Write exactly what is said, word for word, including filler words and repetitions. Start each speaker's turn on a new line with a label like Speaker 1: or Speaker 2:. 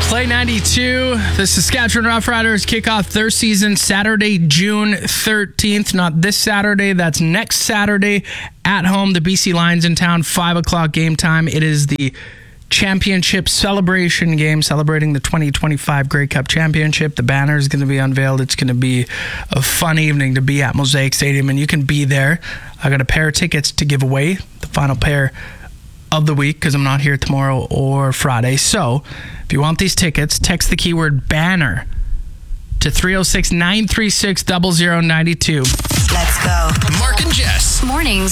Speaker 1: Play ninety-two. The Saskatchewan Roughriders kick off their season Saturday, June thirteenth. Not this Saturday. That's next Saturday at home. The B C Lions in town. five o'clock game time. It is the championship celebration game celebrating the twenty twenty-five Grey Cup Championship. The banner is going to be unveiled. It's going to be a fun evening to be at Mosaic Stadium, and you can be there. I got a pair of tickets to give away, the final pair of the week, because I'm not here tomorrow or Friday. So if you want these tickets, text the keyword banner to three oh six, nine three six, zero zero nine two.
Speaker 2: Let's go.
Speaker 3: Mark and Jess.
Speaker 2: Mornings